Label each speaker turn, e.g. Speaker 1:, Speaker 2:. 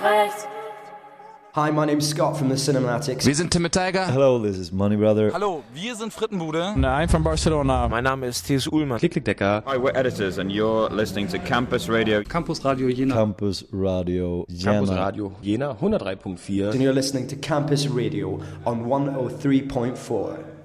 Speaker 1: rechts.
Speaker 2: Hi, my name's Scott from the Cinematics.
Speaker 3: Wir sind Tim Tiger.
Speaker 4: Hello, this is Money Brother.
Speaker 5: Hallo, wir sind Frittenbude.
Speaker 6: I'm from Barcelona.
Speaker 7: Mein Name ist Thies Uhlmann.
Speaker 8: Klick-Klick-Decker.
Speaker 9: Hi, we're editors and you're listening to Campus Radio.
Speaker 10: Campus Radio Jena.
Speaker 4: Campus Radio Jena.
Speaker 8: Campus Radio Jena 103.4.
Speaker 2: And you're listening to Campus Radio on 103.4.